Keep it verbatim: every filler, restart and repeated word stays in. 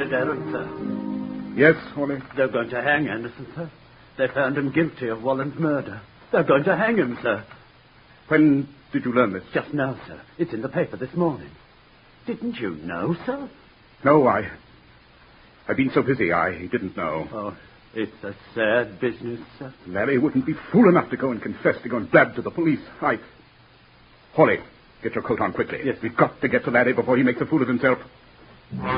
Derrick, sir. Yes, Hawley? They're going to hang Anderson, sir. They found him guilty of Wallen's murder. They're going to hang him, sir. When did you learn this? Just now, sir. It's in the paper this morning. Didn't you know, sir? No, I... I've been so busy, I didn't know. Oh, it's a sad business, sir. Larry wouldn't be fool enough to go and confess, to go and blab to the police. I... Hawley, get your coat on quickly. Yes. We've got to get to Larry before he makes a fool of himself.